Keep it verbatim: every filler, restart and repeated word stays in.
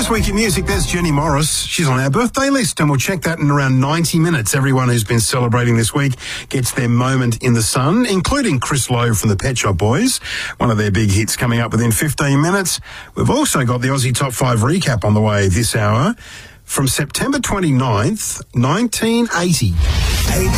week in music, there's Jenny Morris. She's on our birthday list, and we'll check that in around ninety minutes. Everyone who's been celebrating this week gets their moment in the sun, including Chris Lowe from the Pet Shop Boys. One of their big hits coming up within fifteen minutes. We've also got the Aussie Top five recap on the way this hour from September twenty-ninth, nineteen eighty.